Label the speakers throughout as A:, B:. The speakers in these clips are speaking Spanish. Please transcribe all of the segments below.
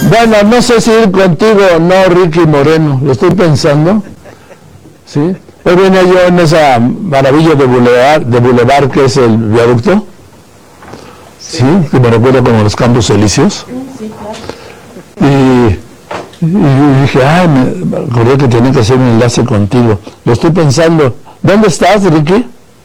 A: Bueno, no sé si ir contigo o no, Ricky Moreno, lo estoy pensando, ¿sí? Hoy venía yo en esa maravilla de bulevar que es el viaducto, ¿sí? Que me recuerda como los Campos Elíseos. Sí, claro. Y dije, me acordé que tenía que hacer un enlace contigo. Lo estoy pensando. ¿Dónde estás, Ricky?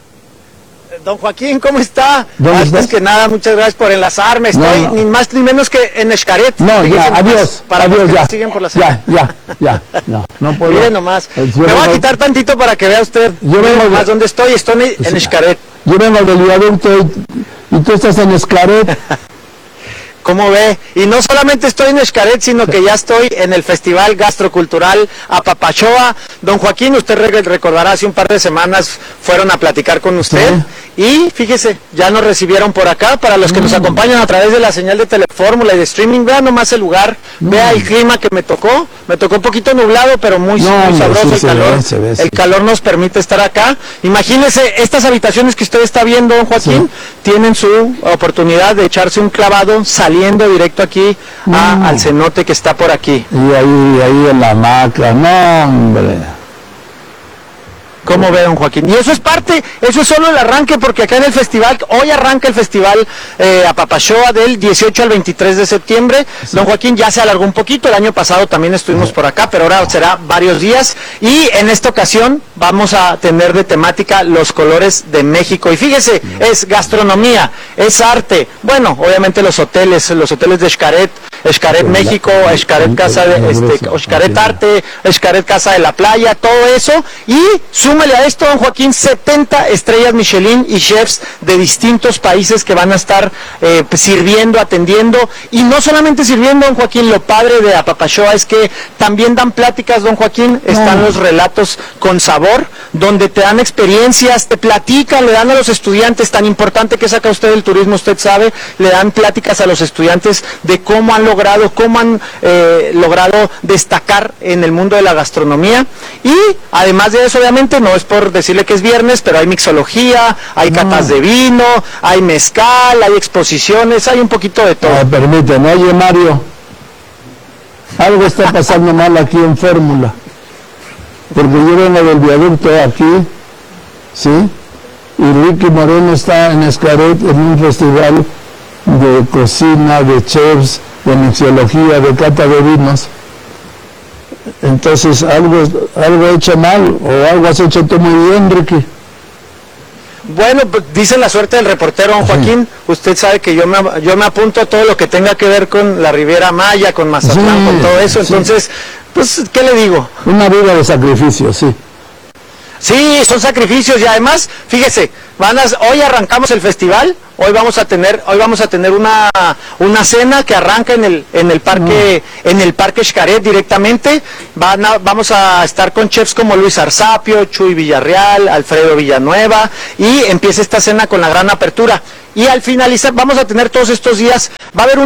B: Don Joaquín, ¿cómo está?
A: Antes
B: que nada, muchas gracias por enlazarme. Estoy ni más ni menos que en Xcaret.
A: No, ya, adiós.
B: Para
A: adiós,
B: que
A: ya.
B: siguen por la
A: Ya. No puedo.
B: Miren nomás. Me voy a quitar tantito para que vea usted.
A: Yo vengo
B: más dónde estoy. Estoy en Xcaret.
A: Yo vengo del viaducto y tú estás en Xcaret.
B: ¿Cómo ve? Y no solamente estoy en Xcaret, sino que ya estoy en el Festival Gastrocultural Apapachoa. Don Joaquín, usted recordará, hace un par de semanas fueron a platicar con usted. Sí. Y fíjese, ya nos recibieron por acá. Para los que nos acompañan a través de la señal de Telefórmula y de streaming, vea nomás el lugar, vea el clima que me tocó un poquito nublado, pero muy sabroso el calor. El calor nos permite estar acá. Imagínese, estas habitaciones que usted está viendo, don Joaquín, tienen su oportunidad de echarse un clavado saliendo directo aquí al cenote que está por aquí.
A: Y ahí en la hamaca, no, hombre.
B: ¿Cómo ve, don Joaquín? Y eso es solo el arranque, porque acá en el festival, hoy arranca el festival Apapachoa del 18 al 23 de septiembre. Sí. Don Joaquín, ya se alargó un poquito, el año pasado también estuvimos por acá, pero ahora será varios días. Y en esta ocasión vamos a tener de temática los colores de México. Y fíjese, es gastronomía, es arte. Bueno, obviamente los hoteles de Xcaret México, Xcaret Casa de Xcaret Arte, Xcaret Casa de la Playa, todo eso. Y súmale a esto, don Joaquín, 70 estrellas Michelin y chefs de distintos países que van a estar sirviendo, atendiendo, y no solamente sirviendo, don Joaquín, lo padre de Apapachoa es que también dan pláticas, don Joaquín, están los relatos con sabor, donde te dan experiencias, te platican, le dan a los estudiantes, tan importante que saca usted el turismo, usted sabe, le dan pláticas a los estudiantes de cómo han logrado destacar en el mundo de la gastronomía. Y además de eso, obviamente, no es por decirle que es viernes, pero hay mixología, hay catas de vino, hay mezcal, hay exposiciones, hay un poquito de todo.
A: Permíteme, oye Mario, algo está pasando mal aquí en Fórmula, porque yo vengo del viaducto aquí, ¿sí? Y Ricky Moreno está en Xcaret en un festival de cocina, de chefs, de mixología, de cata de vinos. Entonces, algo he hecho mal, o algo has hecho tú muy bien, Ricky.
B: Bueno, pues dice la suerte del reportero, don Joaquín. Usted sabe que yo me apunto a todo lo que tenga que ver con la Riviera Maya, con Mazatlán, con todo eso. Entonces, pues, ¿qué le digo?
A: Una vida de sacrificio, sí.
B: Sí, son sacrificios, y además, fíjese, hoy arrancamos el festival, hoy vamos a tener una cena que arranca en el parque Xcaret directamente. Vamos a estar con chefs como Luis Arzapio, Chuy Villarreal, Alfredo Villanueva, y empieza esta cena con la gran apertura. Y al finalizar, vamos a tener todos estos días, va a haber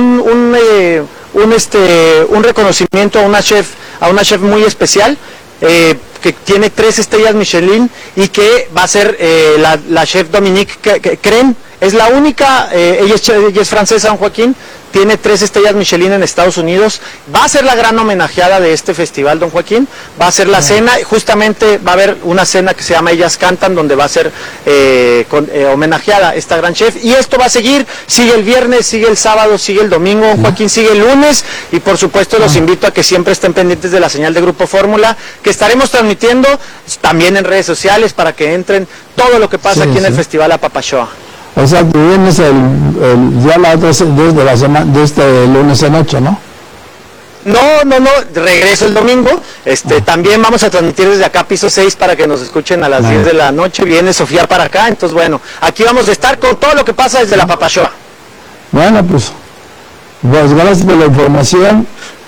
B: un reconocimiento a una chef muy especial, que tiene 3 estrellas Michelin, y que va a ser la chef Dominique Crème. Es la única, ella es francesa, don Joaquín, tiene 3 estrellas Michelin en Estados Unidos. Va a ser la gran homenajeada de este festival, don Joaquín. Va a ser la cena, justamente va a haber una cena que se llama Ellas Cantan, donde va a ser homenajeada esta gran chef. Y esto va a seguir, sigue el viernes, sigue el sábado, sigue el domingo, don Joaquín, sigue el lunes. Y por supuesto los invito a que siempre estén pendientes de la señal de Grupo Fórmula, que estaremos transmitiendo también en redes sociales, para que entren todo lo que pasa aquí en el Festival Apapachoa.
A: O sea, tú vienes ya la otra desde la semana, de este lunes en 8, ¿no?
B: No, regreso el domingo. También vamos a transmitir desde acá, piso 6, para que nos escuchen a las 10 de la noche. Viene Sofía para acá, entonces bueno, aquí vamos a estar con todo lo que pasa desde la Apapachoa.
A: Bueno, pues gracias por la información.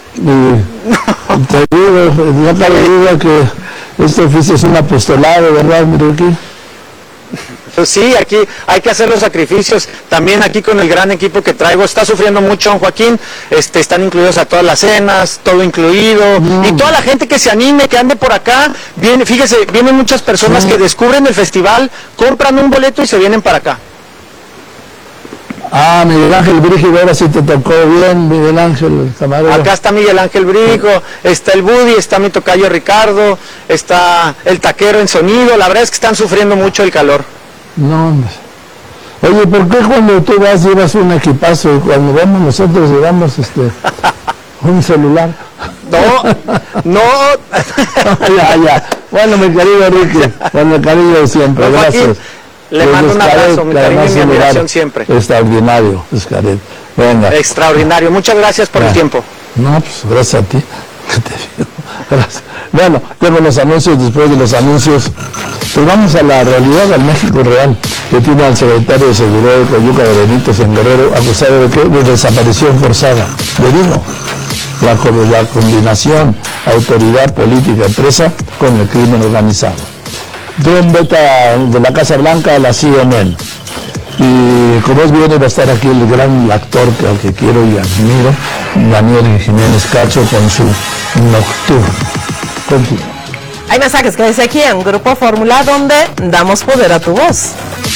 A: Y te digo, ya te digo que este oficio es un apostolado, ¿verdad, mi Ricky?
B: Pues sí, aquí hay que hacer los sacrificios. También aquí con el gran equipo que traigo, está sufriendo mucho, don Joaquín. Están incluidos a todas las cenas, todo incluido. Y toda la gente que se anime, que ande por acá, fíjese, vienen muchas personas que descubren el festival, compran un boleto y se vienen para acá.
A: Ah, Miguel Ángel Brígido, ahora sí te tocó bien, Miguel Ángel, el camarero.
B: Acá está Miguel Ángel Brico, está el Buddy, está mi tocayo Ricardo, está el taquero en sonido. La verdad es que están sufriendo mucho el calor.
A: No, hombre. Oye, ¿por qué cuando tú vas llevas un equipazo y cuando vamos nosotros llevamos un celular?
B: No.
A: Ya. Bueno, mi querido Ricky, con el cariño de siempre,
B: Don Joaquín,
A: gracias.
B: le mando un abrazo, mi cariño y mi admiración siempre.
A: Extraordinario, Xcaret. Venga.
B: Extraordinario. Muchas gracias por el tiempo.
A: No, pues gracias a ti. Gracias. Bueno, tengo los anuncios. Después de los anuncios, pues vamos a la realidad, al México real, que tiene al secretario de Seguridad de Coyuca de Benítez en Guerrero acusado de desaparición forzada. Debido la combinación autoridad política empresa con el crimen organizado. John Beta de la Casa Blanca a la CNN. Y como es bien, va a estar aquí el gran actor al que quiero y admiro, Daniel Jiménez Cacho, con su Nocturno. Continúa.
C: Hay mensajes que dice aquí en Grupo Fórmula, donde damos poder a tu voz.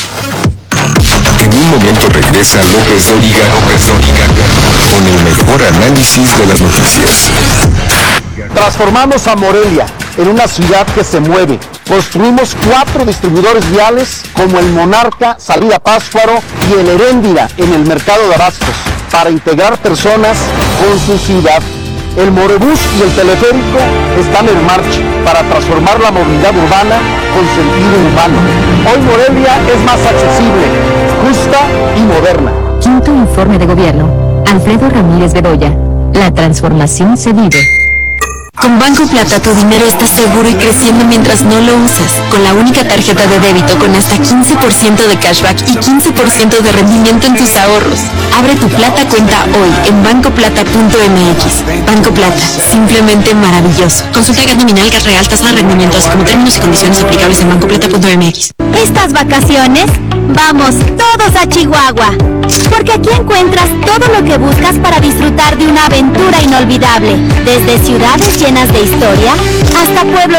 D: En un momento regresa López Dóriga con el mejor análisis de las noticias.
E: Transformamos a Morelia en una ciudad que se mueve. Construimos 4 distribuidores viales como el Monarca, Salida Pátzcuaro y el Heréndira en el mercado de abastos para integrar personas con su ciudad. El Morebús y el teleférico están en marcha para transformar la movilidad urbana con sentido humano. Hoy Morelia es más accesible, justa y moderna.
F: Quinto informe de gobierno. Alfredo Ramírez Bedoya. La transformación se vive.
G: Con Banco Plata tu dinero está seguro y creciendo mientras no lo usas. Con la única tarjeta de débito con hasta 15% de cashback y 15% de rendimiento en tus ahorros. Abre tu Plata cuenta hoy en bancoplata.mx. Banco Plata, simplemente maravilloso. Consulta gas nominal, gas real, tasa de rendimiento, así como términos y condiciones aplicables en bancoplata.mx.
H: Estas vacaciones, vamos todos a Chihuahua, porque aquí encuentras todo lo que buscas para disfrutar de una aventura inolvidable, desde ciudades llenas de historia hasta pueblos